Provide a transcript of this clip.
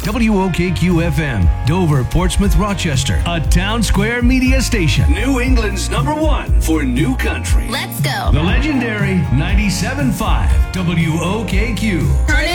WOKQ FM, Dover, Portsmouth, Rochester, a Town Square media station. New England's #1 for new country. Let's go. The legendary 97.5 WOKQ. Turn